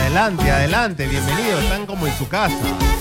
Adelante, adelante, bienvenidos, están como en su casa.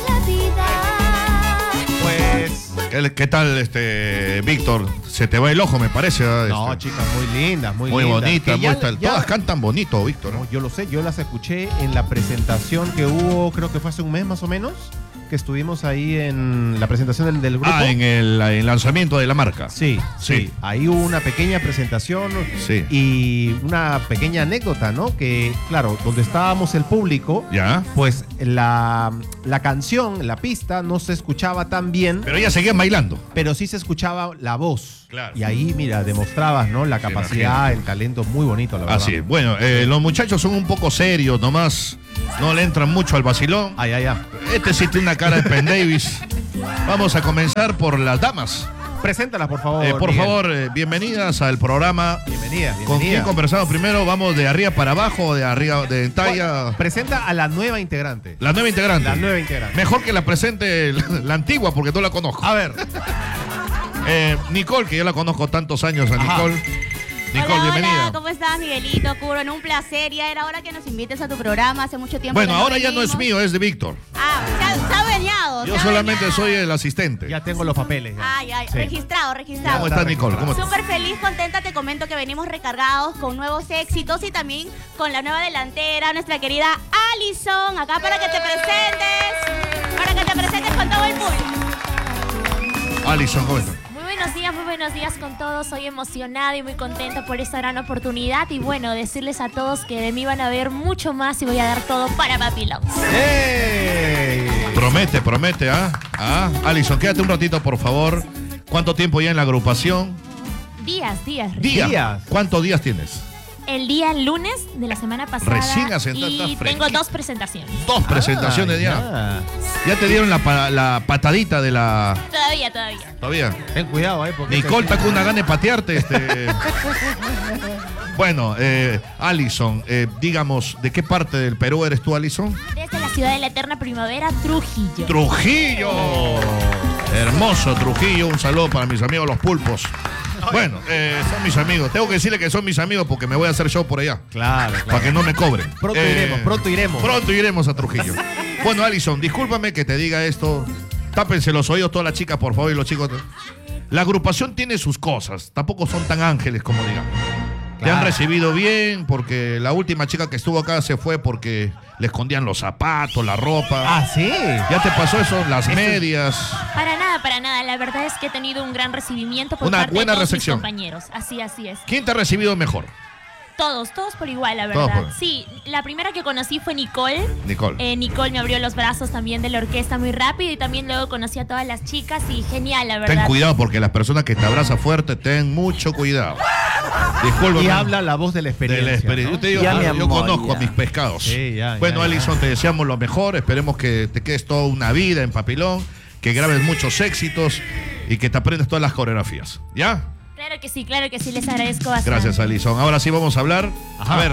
Pues... ¿Qué tal, Víctor? Se te va el ojo, me parece. No, chicas, muy lindas, muy bonitas. Ya, todas cantan bonito, Víctor. No, yo lo sé, yo las escuché en la presentación que hubo, creo que fue hace un mes más o menos, que estuvimos ahí en la presentación del grupo. En el lanzamiento de la marca. Sí. Ahí hubo una pequeña presentación y una pequeña anécdota, ¿no? Que, claro, donde estábamos el público, pues la canción, la pista, no se escuchaba tan bien. Pero ellas seguían bailando. Pero sí se escuchaba la voz. Claro. Y ahí, mira, demostrabas, ¿no? La capacidad, el talento, muy bonito, la verdad. Así es. Bueno, los muchachos son un poco serios, nomás no le entran mucho al vacilón. Este sí tiene una cara de Penn Davis. Vamos a comenzar por las damas. Preséntalas, por favor. Por favor, bienvenidas al programa. Bienvenidas. ¿Con quién conversamos primero? ¿Vamos de arriba para abajo, de arriba, de talla? Presenta a la nueva integrante. La nueva integrante. La nueva integrante. Mejor que la presente la antigua, porque no la conozco. A ver. Nicole, que yo la conozco tantos años a Nicole. Nicole, bienvenida. Hola, ¿cómo estás, Miguelito? Curwen, un placer. Ya era hora que nos invites a tu programa. Hace mucho tiempo. Bueno, ahora ya no es mío, es de Víctor. Se ha veniado. Yo solamente soy el asistente. Ya tengo los papeles. Ya. Sí. Registrado. ¿Cómo estás, Nicole? Súper feliz, contenta. Te comento que venimos recargados con nuevos éxitos y también con la nueva delantera, nuestra querida Alison. Acá para que te presentes con todo el público. Alison, ¿cómo estás? Muy buenos días con todos. Soy emocionada y muy contenta por esta gran oportunidad. Y bueno, decirles a todos que de mí van a ver mucho más y voy a dar todo para Papilón. ¡Hey! Promete, Alison, quédate un ratito, por favor. ¿Cuánto tiempo ya en la agrupación? Días. ¿Cuántos días tienes? El día lunes de la semana pasada. Recién asentada. Y tengo 2 presentaciones. 2 presentaciones ya. ¿Ya te dieron la patadita de la...? Todavía. Ten cuidado, porque Nicole está con una gana de patearte. Bueno, Alison, digamos, ¿de qué parte del Perú eres tú, Alison? Desde la ciudad de la eterna primavera, Trujillo. ¡Trujillo! Hermoso Trujillo. Un saludo para mis amigos los pulpos. Bueno, son mis amigos. Tengo que decirle que son mis amigos porque me voy a hacer show por allá. Claro. Para que no me cobren. Pronto iremos. Pronto iremos a Trujillo. Bueno, Alison, discúlpame que te diga esto. Tápense los oídos todas las chicas, por favor, y los chicos. La agrupación tiene sus cosas. Tampoco son tan ángeles como digamos. Te han recibido bien porque la última chica que estuvo acá se fue porque le escondían los zapatos, la ropa. Ah, ¿sí? ¿Ya te pasó eso? Las medias. Para nada. La verdad es que he tenido un gran recibimiento por Una parte buena de todos recepción. mis compañeros. Así es. ¿Quién te ha recibido mejor? Todos por igual, la verdad. Sí, la primera que conocí fue Nicole. Nicole me abrió los brazos también de la orquesta muy rápido y también luego conocí a todas las chicas y genial, la verdad. Ten cuidado porque las personas que te abrazan fuerte, ten mucho cuidado. Disculpa. Y habla la voz de la experiencia. ¿no? Yo te digo, yo conozco a mis pescados. Sí, bueno, Alison, te deseamos lo mejor. Esperemos que te quedes toda una vida en Papilón, que grabes muchos éxitos y que te aprendas todas las coreografías. ¿Ya? Claro que sí, les agradezco bastante. Gracias, Alison. Ahora sí vamos a hablar. A ver,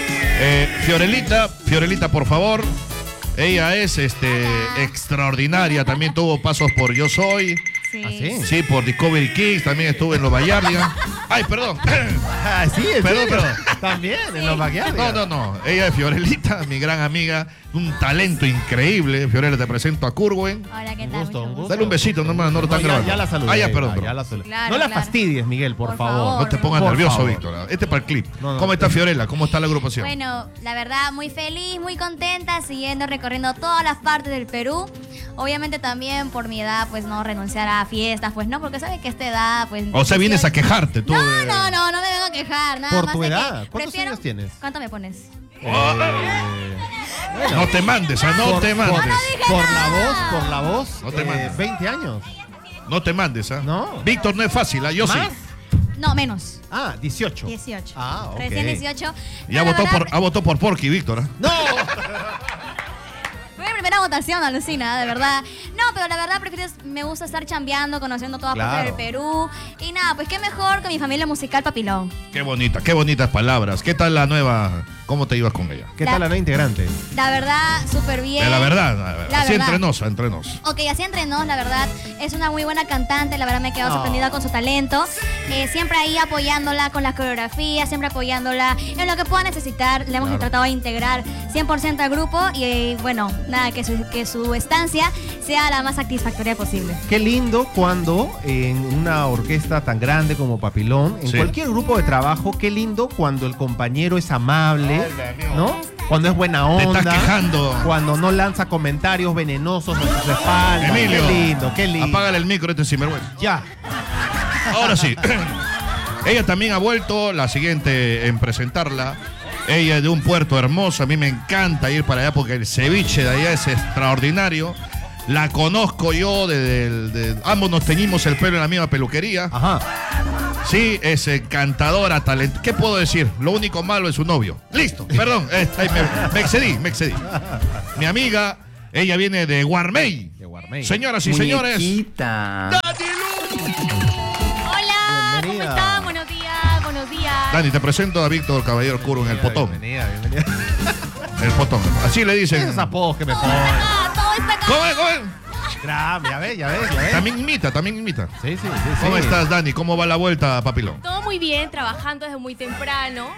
Fiorelita, por favor. Ella es extraordinaria. También tuvo pasos por Yo Soy. Sí. ¿Ah, sí? Sí, por Discovery Kids. También estuvo en Los Bayardigan. Ay, perdón. Sí, perdón. También en Los Bayardigan. No. Ella es Fiorelita, mi gran amiga. Un talento increíble. Fiorella, te presento a Curwen. Hola, ¿qué tal? Un gusto. Dale un besito, no lo están grabando. Ya la saludé. Perdón. Claro, no la fastidies, Miguel, por favor. No te pongas Por nervioso, favor. Víctor. Este es para el clip. No. ¿Cómo está Fiorella? ¿Cómo está la agrupación? Bueno, la verdad, muy feliz, muy contenta, siguiendo recorriendo todas las partes del Perú. Obviamente también por mi edad, pues no renunciar a fiestas, pues no, porque sabes que esta edad, pues... O sea, vienes a quejarte tú. No me vengo a quejar, nada Por más. tu de edad, que ¿cuántos años tienes? ¿Cuánto me pones? No te mandes, no te mandes. Por la voz, No te mandes. 20 años. No te mandes, ¿ah? No. Víctor, no es fácil, yo sí. ¿Más? No, menos. 18. 18. Ah, ok. Recién 18. Ya votó por Porky, Víctor. ¡No! Fue mi primera votación, alucina, de verdad. No, pero la verdad me gusta estar chambeando, conociendo toda parte del Perú. Y nada, pues qué mejor que mi familia musical Papilón. Qué bonitas palabras. ¿Qué tal la nueva ¿Cómo te ibas con ella? ¿Qué tal la nueva integrante? La verdad, súper bien. La verdad. Así entre nos. Ok, así entre nos, la verdad. Es una muy buena cantante, la verdad me he quedado sorprendida con su talento. Siempre ahí apoyándola con las coreografías, siempre apoyándola en lo que pueda necesitar. Le hemos tratado de integrar 100% al grupo y bueno, nada, que su estancia sea la más satisfactoria posible. Qué lindo cuando en una orquesta tan grande como Papilón, en cualquier grupo de trabajo, qué lindo cuando el compañero es amable, ¿no? Cuando es buena onda. Te estás quejando. Cuando no lanza comentarios venenosos a sus espaldas. Emilio, qué lindo. Apágale el micro, sinvergüenza. Ya. Ahora sí. Ella también ha vuelto, la siguiente en presentarla. Ella es de un puerto hermoso. A mí me encanta ir para allá porque el ceviche de allá es extraordinario. La conozco yo, ambos nos teñimos el pelo en la misma peluquería. Ajá. Sí, es encantadora, talentosa. ¿Qué puedo decir? Lo único malo es su novio. Listo, perdón, me excedí. Mi amiga, ella viene de Guarmey. Señoras y señores. ¡Dani Lu! Hola, ¿cómo están? Buenos días. Dani, te presento a Víctor Caballero Curo en el Potón. Bienvenida. El Potón. Así le dicen. Esos apodos que me ponen. ¿Cómo? Ya ves. También imita. Sí. ¿Cómo estás, Dani? ¿Cómo va la vuelta, Papilón? Todo muy bien, trabajando desde muy temprano.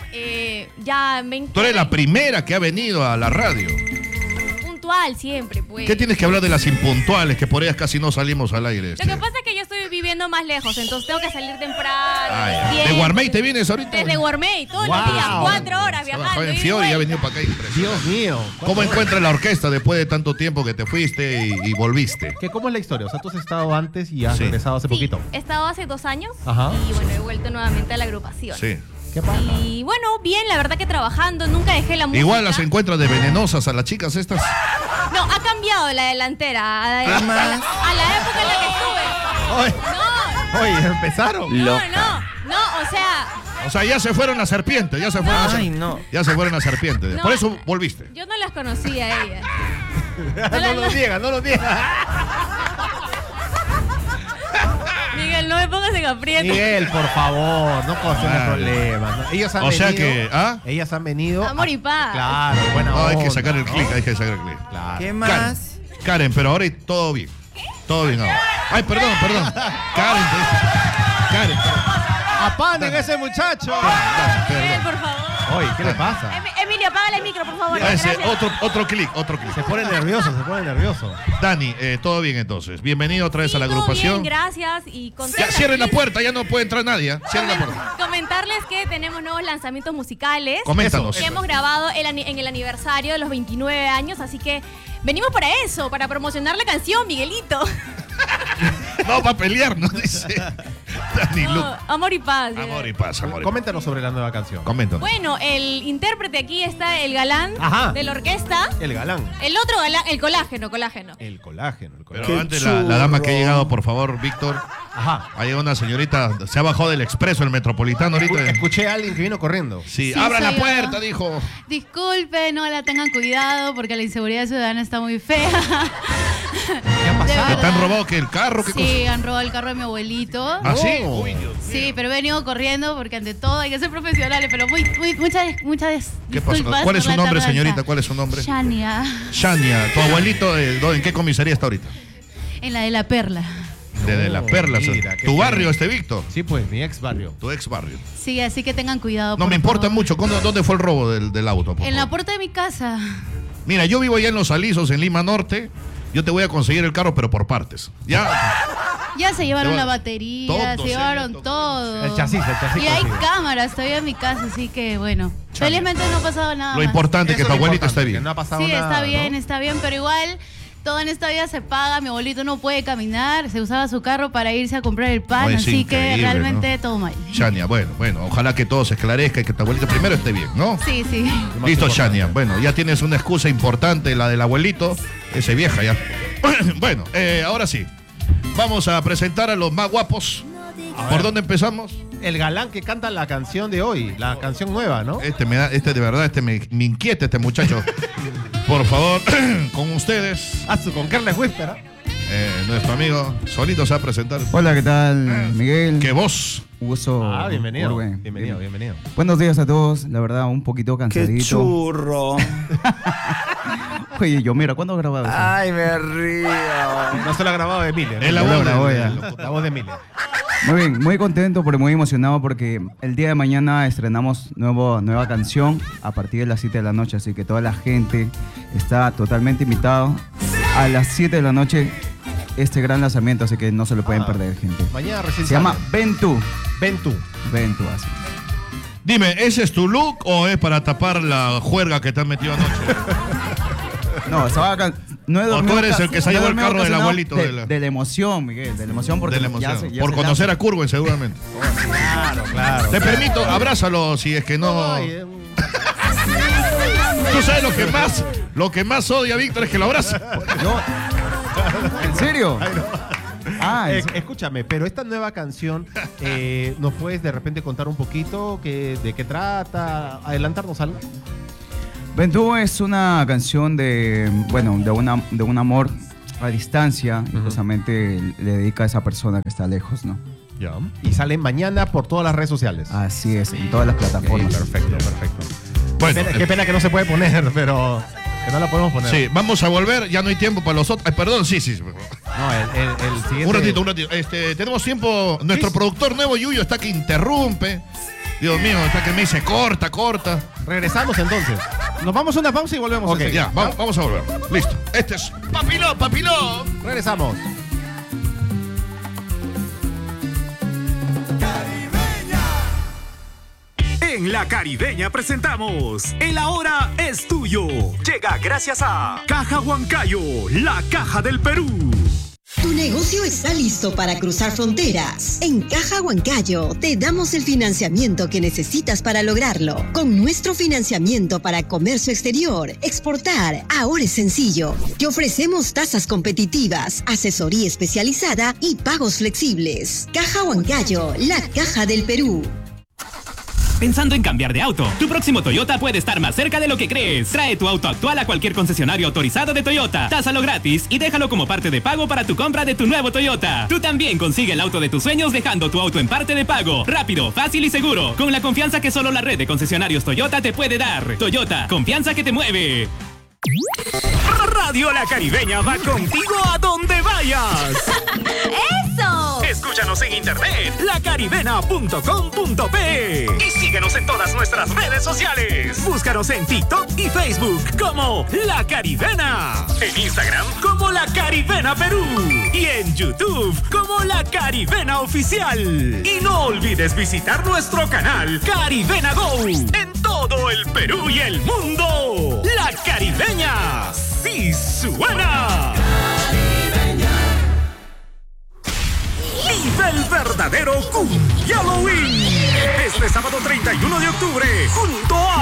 Tú eres la primera que ha venido a la radio. Puntual siempre, pues. ¿Qué tienes que hablar de las impuntuales, que por ellas casi no salimos al aire? Lo que pasa es que yo estoy viviendo más lejos, entonces tengo que salir temprano. ¿De Guarmey te vienes ahorita? Desde Guarmey, todos los días, 4 horas viajando. En Fiori, ya ha venido para acá. Dios mío. ¿Cómo encuentras la orquesta después de tanto tiempo que te fuiste y volviste? ¿Cómo es la historia? O sea, tú has estado antes y has regresado hace poquito. He estado hace 2 años. Ajá. Y bueno, he vuelto nuevamente a la agrupación. Sí. ¿Qué pasa? Y bueno, bien, la verdad que trabajando, nunca dejé la música. Igual las encuentras de venenosas a las chicas estas. No, ha cambiado la delantera. A la época en la que estuve. Oye, empezaron. No, o sea. O sea, ya se fueron las serpientes, ya se fueron las serpientes. No, por eso volviste. Yo no las conocía a ellas. No lo niega. Miguel, no me pongas en aprieto. Miguel, por favor, no causes problemas. ¿No? Ellas han venido. Ellas han venido. Amor y paz. Claro, buena onda. Hay que sacar el clic, Claro. ¿Qué más? Karen, pero ahora todo bien. Todo bien ahora. Ay, perdón. Karen. ¡Apanen a ese muchacho! Miguel, por favor. Oye, ¿qué le pasa? Emilio, apágale el micro, por favor. Otro clic. Se pone nervioso. Dani, todo bien entonces. Bienvenido otra vez a la todo agrupación. Bien, gracias. Y ya cierren la puerta, ya no puede entrar nadie. Cierren la puerta. Comentarles que tenemos nuevos lanzamientos musicales. Coméntanos. Que hemos grabado en el aniversario de los 29 años, así que venimos para eso, para promocionar la canción, Miguelito. No, para pelear, ¿no? Dice Dani Lu. Amor y paz. Amor y paz. Coméntanos sobre la nueva canción. Coméntanos. Bueno, el intérprete aquí está el galán de la orquesta. El galán. El otro galán, el colágeno. El colágeno. Pero antes la dama que ha llegado, por favor, Víctor. Ajá. Ha llegado una señorita, se ha bajado del expreso, el metropolitano ahorita. Escuché a alguien que vino corriendo. Sí, abra la puerta, dijo. Disculpe, no la tengan cuidado porque la inseguridad ciudadana está muy fea. ¿Qué ha pasado? ¿Te han robado qué? ¿El carro? ¿Qué Sí, han robado el carro de mi abuelito. ¿Ah, sí? Uy, Dios mío. Sí, pero he venido corriendo porque ante todo hay que ser profesionales, pero muchas ¿Qué pasó? disculpas ¿Cuál es por su la nombre, tardanza. señorita? ¿Cuál es su nombre? Shania, Shania. ¿Tu abuelito en qué comisaría está ahorita? en la de La Perla. Desde La Perla. Mira, ¿Tu barrio, Víctor? Sí, pues, mi ex barrio. Tu ex barrio. Sí, así que tengan cuidado. No por me importa favor. mucho. ¿Dónde fue el robo del auto? En la puerta de mi casa. Mira, yo vivo allá en Los Alisos, en Lima Norte. Yo te voy a conseguir el carro, pero por partes. ¿Ya? Ya se llevaron Lleva- la batería, todo, se llevaron señor, todo. El chasis. Y hay consigue. cámaras todavía en mi casa, así que bueno. Felizmente no ha pasado nada Lo más. importante es que Eso tu es lo abuelito esté importante, bien. que no ha pasado Sí, nada, está bien, pero igual todo en esta vida se paga. Mi abuelito no puede caminar, se usaba su carro para irse a comprar el pan, No, es así que increíble, realmente ¿no? todo mal. Shania, bueno, ojalá que todo se esclarezca y que tu abuelito primero esté bien, ¿no? Sí, sí. ¿no? Listo, Shania. Bueno, ya tienes una excusa importante, la del abuelito. Ese vieja ya. Bueno, ahora sí. Vamos a presentar a los más guapos. ¿Por dónde empezamos? El galán que canta la canción de hoy, la canción nueva, ¿no? Me inquieta este muchacho. Por favor, con ustedes. Con Carles Whisper, ¿ah? nuestro amigo solito se va a presentar. Hola, ¿qué tal, Miguel? ¿Qué voz? Uso. Bienvenido. Bienvenido. Buenos días a todos. La verdad, un poquito cansadito. ¡Qué churro! Oye, yo, mira, ¿cuándo grababa eso? ¡Ay, me río! No se lo ha grabado Emilia. Es la voz de Emilia. Muy bien, muy contento, pero muy emocionado porque el día de mañana estrenamos nueva canción a partir de las 7 de la noche. Así que toda la gente está totalmente invitado a las 7 de la noche este gran lanzamiento. Así que no se lo pueden perder, gente. Mañana recién se llama Ven Tú. Ven Tú, así. Dime, ¿ese es tu look o es para tapar la juerga que te han metido anoche? No, estaba acá. No he dormido. O tú eres el que se llevó el carro del abuelito. De la emoción, Miguel. De la emoción porque por conocer a Curwen, seguramente. Claro. Te permito, abrázalo si es que no. Tú sabes lo que más odia a Víctor es que lo abraza. ¿En serio? Escúchame, pero esta nueva canción, ¿nos puedes de repente contar un poquito de qué trata? ¿Adelantarnos algo? Ven Tú es una canción de un amor a distancia y justamente le dedica a esa persona que está lejos, ¿no? Ya. Y sale mañana por todas las redes sociales. Así es, en todas las plataformas. Perfecto. Bueno, qué pena que no se puede poner, pero que no la podemos poner. Sí, vamos a volver, ya no hay tiempo para los otros. Perdón, sí. No, el siguiente. Un ratito. Tenemos tiempo. Nuestro productor nuevo, Yuyo, está que interrumpe. Dios mío, está que me dice corta. Regresamos entonces. Nos vamos a una pausa y volvemos. Ok, ya, vamos a volver. Listo. Este es Papilón. Regresamos. En La Caribeña presentamos El Ahora es Tuyo. Llega gracias a Caja Huancayo, la caja del Perú. Tu negocio está listo para cruzar fronteras. En Caja Huancayo te damos el financiamiento que necesitas para lograrlo. Con nuestro financiamiento para comercio exterior, exportar, ahora es sencillo. Te ofrecemos tasas competitivas, asesoría especializada y pagos flexibles. Caja Huancayo, la caja del Perú. Pensando en cambiar de auto, tu próximo Toyota puede estar más cerca de lo que crees. Trae tu auto actual a cualquier concesionario autorizado de Toyota. Tásalo gratis y déjalo como parte de pago para tu compra de tu nuevo Toyota. Tú también consigue el auto de tus sueños dejando tu auto en parte de pago. Rápido, fácil y seguro. Con la confianza que solo la red de concesionarios Toyota te puede dar. Toyota, confianza que te mueve. Radio La Caribeña va contigo a donde vayas. ¡Eso! Escúchanos en internet, lacaribena.com.pe y síguenos en todas nuestras redes sociales. Búscanos en TikTok y Facebook como La Caribena, en Instagram como La Caribena Perú y en YouTube como La Caribena Oficial. Y no olvides visitar nuestro canal Caribena Go en todo el Perú y el mundo. La Caribeña sí suena. Vive el verdadero Halloween. Este sábado 31 de octubre, junto a